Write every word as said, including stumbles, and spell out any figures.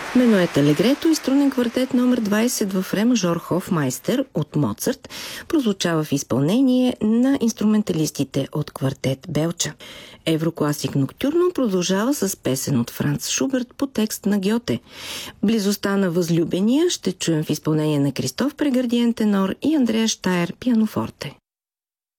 Менует Алегрето и струнен квартет номер двайсет в ре мажор Хофмайстер от Моцарт прозвучава в изпълнение на инструменталистите от квартет Белча. Еврокласик Ноктюрно продължава с песен от Франц Шуберт по текст на Гьоте. Близостта на възлюбения ще чуем в изпълнение на Кристоф Прегардиен тенор и Андреа Щайер пианофорте.